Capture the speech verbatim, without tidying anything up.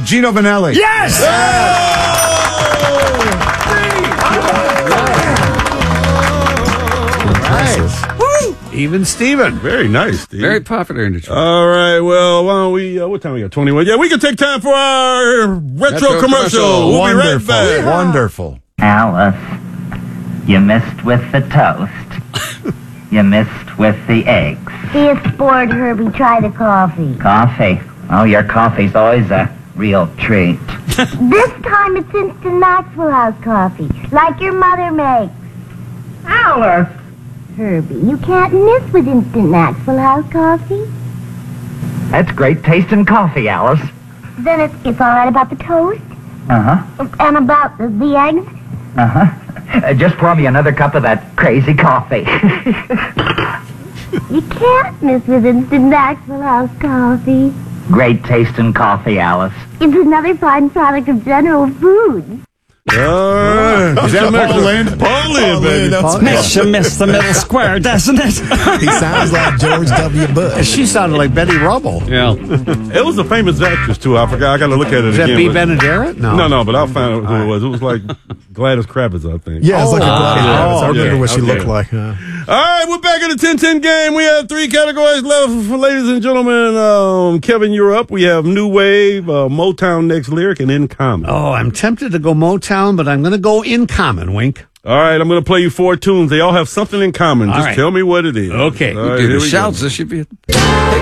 Gino Vanelli. Yes! Nice. Even Steven. Very nice, Steve. Very popular in Detroit. All right, well, why don't we, uh, what time we got? twenty-one? Yeah, we can take time for our retro, Retro commercial. commercial. We'll Wonderful. be right back. Wonderful. Alice, you missed with the toast. You missed with the eggs. See if bored, Herbie. Try the coffee. Coffee. Oh, your coffee's always a real treat. This time it's instant Maxwell House coffee, like your mother makes. Alice! Herbie, you can't miss with instant Maxwell House coffee. That's great tasting coffee, Alice. Then it's, it's all right about the toast Uh-huh. and about the, the eggs. Uh-huh. Uh, just pour me another cup of that crazy coffee. You can't miss with instant Maxwell House coffee. Great tasting coffee, Alice. It's another fine product of General Foods. All right. Is that Paul Lynde? Paul Lynde, Paul baby. Lynde, that's Makes you miss the middle square, doesn't it? He sounds like George W. Bush. She sounded like Betty Rubble. Yeah. It was a famous actress, too. I forgot. I got to look at it Is that again. B. but- Benaderet? No. No, no, but I'll find out who it was. It was like Gladys Kravitz, I think. Yeah, it's like a Oh, Gladys Kravitz. I remember okay, what she okay. looked like. Huh? All right, we're back in the ten ten game. We have three categories left, ladies and gentlemen. Um, Kevin, you're up. We have New Wave, uh, Motown Next Lyric, and In Common. Oh, I'm tempted to go Motown, but I'm going to go In Common, Wink. All right, I'm going to play you four tunes. They all have something in common. All Just right. tell me what it is. Okay. All right, Do here the we shouts. go. This should be